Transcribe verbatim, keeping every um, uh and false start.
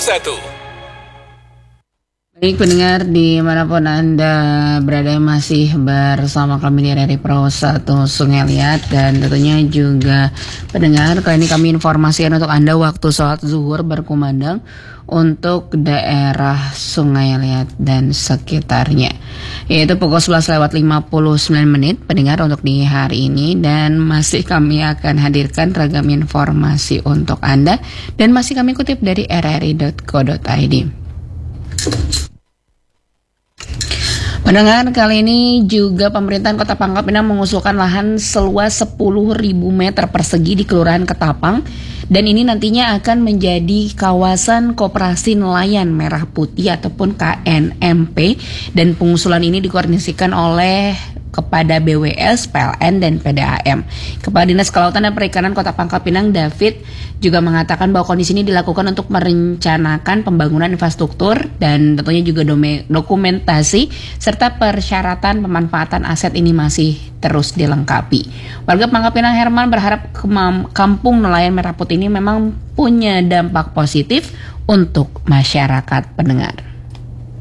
satu. Baik pendengar dimanapun Anda berada, masih bersama kami di R R I Pro satu Sungai Liat. Dan tentunya juga pendengar, kali ini kami informasikan untuk Anda waktu sholat zuhur berkumandang untuk daerah Sungai Liat dan sekitarnya, yaitu pukul sebelas lewat lima puluh sembilan menit pendengar untuk di hari ini. Dan masih kami akan hadirkan ragam informasi untuk Anda, dan masih kami kutip dari r r i dot co dot i d. Pendengar, kali ini juga pemerintahan Kota Pangkal Pinang mengusulkan lahan seluas sepuluh ribu meter persegi di Kelurahan Ketapang, dan ini nantinya akan menjadi kawasan koperasi nelayan merah putih ataupun K N M P, dan pengusulan ini dikoordinasikan oleh kepada B W S, P L N, dan P D A M. Kepala Dinas Kelautan dan Perikanan Kota Pangkal Pinang, David, juga mengatakan bahwa kondisi ini dilakukan untuk merencanakan pembangunan infrastruktur dan tentunya juga dokumentasi serta persyaratan pemanfaatan aset ini masih terus dilengkapi. Warga Pangkal Pinang Herman berharap kampung nelayan merah putih ini memang punya dampak positif untuk masyarakat pendengar.